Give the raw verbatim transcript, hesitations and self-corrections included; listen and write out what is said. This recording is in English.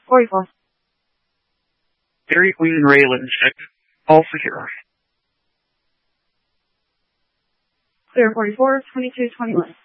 forty-four. Dairy Queen and Raylan, check. All secure. Clear forty-four, twenty-two, twenty-one.